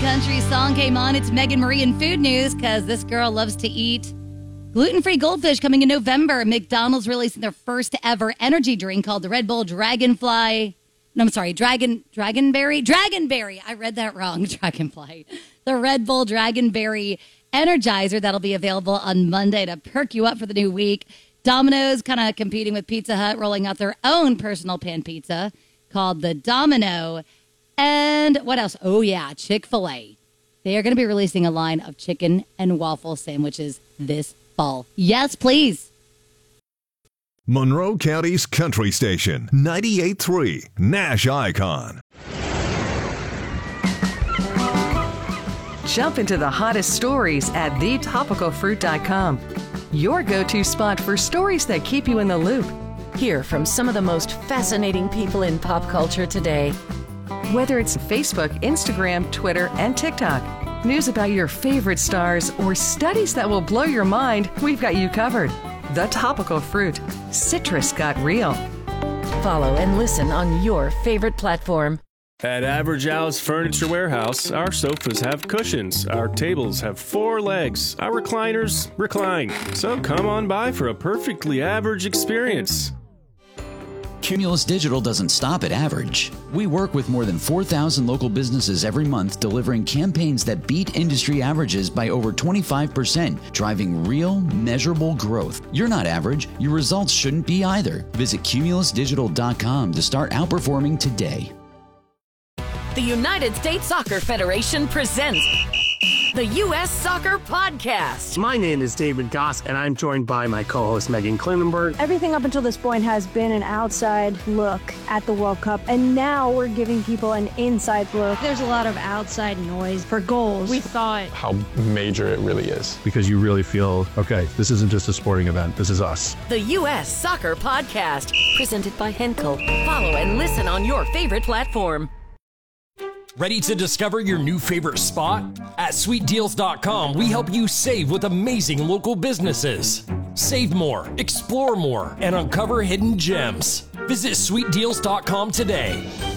country song came on. It's Megan Marie in food news because this girl loves to eat gluten-free goldfish coming in November. McDonald's releasing their first ever energy drink called the Red Bull Dragonberry. I read that wrong. Dragonfly. The Red Bull Dragonberry Energizer that'll be available on Monday to perk you up for the new week. Domino's kind of competing with Pizza Hut, rolling out their own personal pan pizza called the Domino. And what else? Oh, yeah, Chick-fil-A. They are going to be releasing a line of chicken and waffle sandwiches this fall. Yes, please. Monroe County's country station, 98.3 Nash Icon. Jump into the hottest stories at thetopicalfruit.com. Your go-to spot for stories that keep you in the loop. Hear from some of the most fascinating people in pop culture today. Whether it's Facebook, Instagram, Twitter, and TikTok, news about your favorite stars, or studies that will blow your mind, we've got you covered. The Topical Fruit. Citrus got real. Follow and listen on your favorite platform. At Average Al's Furniture Warehouse, our sofas have cushions, our tables have 4 legs, our recliners recline. So come on by for a perfectly average experience. Cumulus Digital doesn't stop at average. We work with more than 4,000 local businesses every month, delivering campaigns that beat industry averages by over 25%, driving real, measurable growth. You're not average. Your results shouldn't be either. Visit cumulusdigital.com to start outperforming today. The United States Soccer Federation presents the U.S. Soccer Podcast. My name is David Goss, and I'm joined by my co-host Megan Klinenberg. Everything up until this point has been an outside look at the World Cup, and now we're giving people an inside look. There's a lot of outside noise for goals. We thought how major it really is. Because you really feel, okay, this isn't just a sporting event, this is us. The U.S. Soccer Podcast, presented by Henkel. Follow and listen on your favorite platform. Ready to discover your new favorite spot? At sweetdeals.com, we help you save with amazing local businesses. Save more, explore more, and uncover hidden gems. Visit sweetdeals.com today.